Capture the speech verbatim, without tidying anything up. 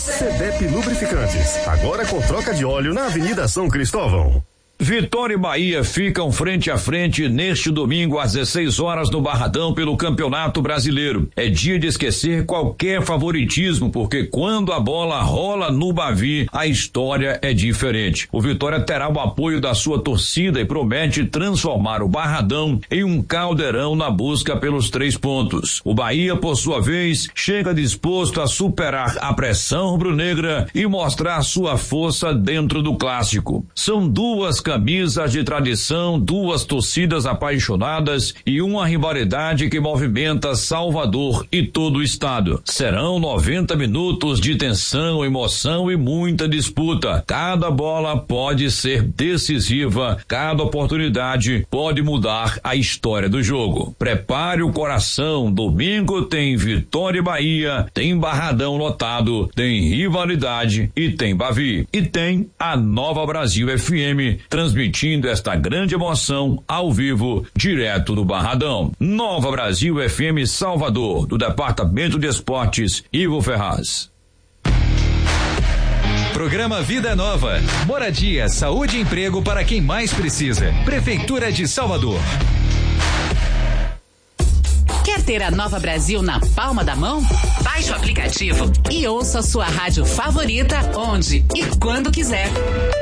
Cedep Lubrificantes, agora com troca de óleo na Avenida São Cristóvão. Vitória e Bahia ficam frente a frente neste domingo às dezesseis horas no Barradão pelo Campeonato Brasileiro. É dia de esquecer qualquer favoritismo, porque quando a bola rola no Bavi, a história é diferente. O Vitória terá o apoio da sua torcida e promete transformar o Barradão em um caldeirão na busca pelos três pontos. O Bahia, por sua vez, chega disposto a superar a pressão rubro-negra e mostrar sua força dentro do clássico. São duas camisas de tradição, duas torcidas apaixonadas e uma rivalidade que movimenta Salvador e todo o estado. Serão noventa minutos de tensão, emoção e muita disputa. Cada bola pode ser decisiva, cada oportunidade pode mudar a história do jogo. Prepare o coração, domingo tem Vitória e Bahia, tem Barradão lotado, tem rivalidade e tem Bavi. E tem a Nova Brasil F M transmitindo esta grande emoção ao vivo, direto do Barradão. Nova Brasil F M Salvador, do Departamento de Esportes, Ivo Ferraz. Programa Vida Nova. Moradia, saúde e emprego para quem mais precisa. Prefeitura de Salvador. Quer ter a Nova Brasil na palma da mão? Baixe o aplicativo e ouça a sua rádio favorita onde e quando quiser.